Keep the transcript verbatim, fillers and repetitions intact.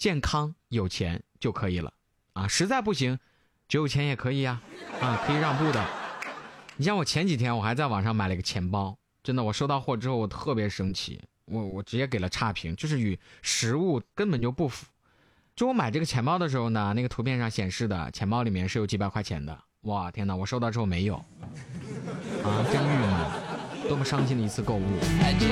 健康有钱就可以了啊，实在不行只有钱也可以呀 啊, 啊，可以让步的。你像我前几天我还在网上买了一个钱包，真的，我收到货之后我特别生气，我我直接给了差评，就是与实物根本就不符。就我买这个钱包的时候呢，那个图片上显示的钱包里面是有几百块钱的，哇天哪，我收到之后没有啊，真郁闷，多么伤心的一次购物。